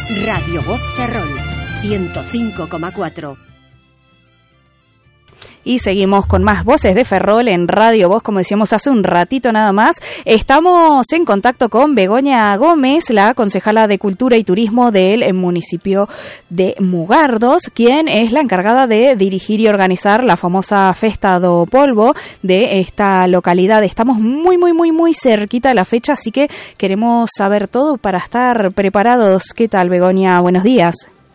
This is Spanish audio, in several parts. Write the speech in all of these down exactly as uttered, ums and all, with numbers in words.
Radio Voz Ferrol, ciento cinco coma cuatro. Y seguimos con más voces de Ferrol en Radio Voz, como decíamos hace un ratito nada más. Estamos en contacto con Begoña Gómez, la concejala de Cultura y Turismo del municipio de Mugardos, quien es la encargada de dirigir y organizar la famosa Festa do Polvo de esta localidad. Estamos muy, muy, muy, muy cerquita de la fecha, así que queremos saber todo para estar preparados. ¿Qué tal, Begoña? Buenos días.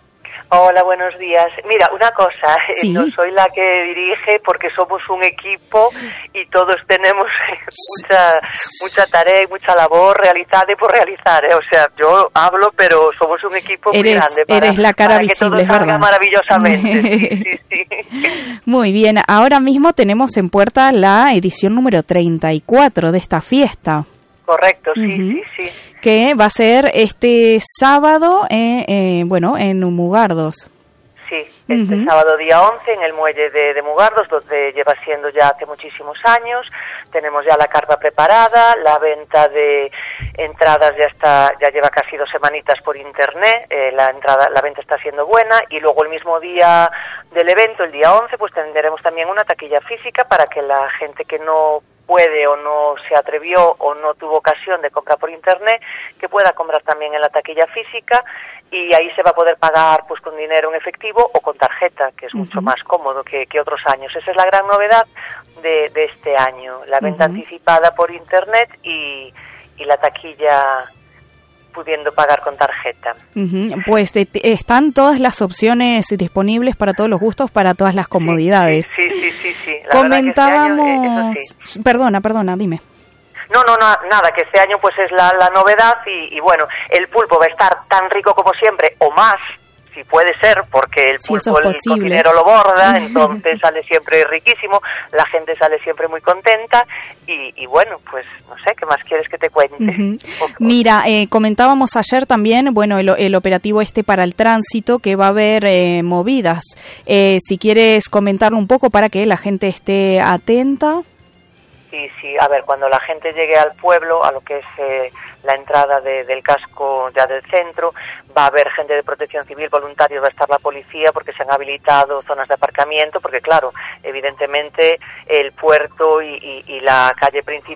Hola, buenos días. Mira, una cosa, ¿Sí? No soy la que dirige porque somos un equipo y todos tenemos mucha mucha tarea y mucha labor realizada y por realizar, ¿eh? O sea, yo hablo, pero somos un equipo eres, muy grande para, eres la cara para visible, que todo salga ¿verdad? maravillosamente. Sí, sí, sí. Muy bien, ahora mismo tenemos en puerta la edición número treinta y cuatro de esta fiesta. Correcto, sí, Uh-huh. sí, sí. Que va a ser este sábado, eh, eh, bueno, en Mugardos. Sí, este Uh-huh. sábado día once en el muelle de, de Mugardos, donde lleva siendo ya hace muchísimos años. Tenemos ya la carta preparada, la venta de entradas ya está, ya lleva casi dos semanitas por internet. Eh, la entrada, la venta está siendo buena, y luego el mismo día del evento, el día once, pues tendremos también una taquilla física para que la gente que no puede o no se atrevió o no tuvo ocasión de comprar por internet, que pueda comprar también en la taquilla física, y ahí se va a poder pagar pues con dinero en efectivo o con tarjeta, que es mucho uh-huh. más cómodo que, que otros años. Esa es la gran novedad de, de este año, la venta uh-huh. anticipada por internet y, y la taquilla pudiendo pagar con tarjeta. Uh-huh. Pues de, de, están todas las opciones disponibles para todos los gustos, para todas las comodidades. Sí, sí, sí, sí. sí. La Comentábamos... verdad que este año, eh, eso sí. Perdona, perdona, dime. No, no, no, nada, que este año pues es la, la novedad y, y bueno, el pulpo va a estar tan rico como siempre, o más, si puede ser, porque el si pulpo el cocinero lo borda, entonces sale siempre riquísimo, la gente sale siempre muy contenta y, y bueno, pues no sé, ¿qué más quieres que te cuente? Uh-huh. Mira, eh, comentábamos ayer también, bueno, el, el operativo este para el tránsito, que va a haber eh, movidas. Eh, si quieres comentarlo un poco para que la gente esté atenta. Sí, sí, a ver, cuando la gente llegue al pueblo, a lo que es eh, la entrada de, del casco ya del centro, va a haber gente de protección civil, voluntarios, va a estar la policía, porque se han habilitado zonas de aparcamiento, porque claro, evidentemente el puerto y, y, y la calle principal